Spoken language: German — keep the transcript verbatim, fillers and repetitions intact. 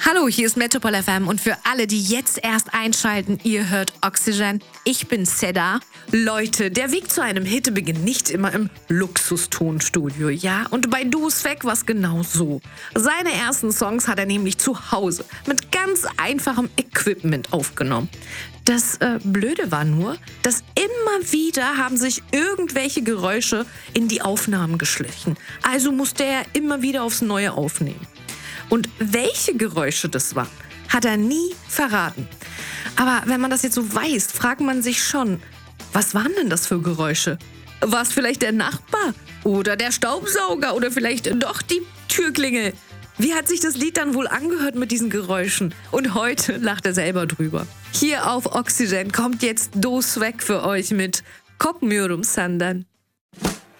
Hallo, hier ist Metropol F M und für alle, die jetzt erst einschalten, ihr hört Oxygen. Ich bin Seda. Leute, der Weg zu einem Hit beginnt nicht immer im Luxustonstudio, ja? Und bei Du ist weg war's genau so. Seine ersten Songs hat er nämlich zu Hause mit ganz einfachem Equipment aufgenommen. Das äh, Blöde war nur, dass immer wieder haben sich irgendwelche Geräusche in die Aufnahmen geschlichen. Also musste er immer wieder aufs Neue aufnehmen. Und welche Geräusche das waren, hat er nie verraten. Aber wenn man das jetzt so weiß, fragt man sich schon, was waren denn das für Geräusche? War es vielleicht der Nachbar oder der Staubsauger oder vielleicht doch die Türklingel? Wie hat sich das Lied dann wohl angehört mit diesen Geräuschen? Und heute lacht er selber drüber. Hier auf Oxygen kommt jetzt Do Swag für euch mit Kokmuyorum Sandan.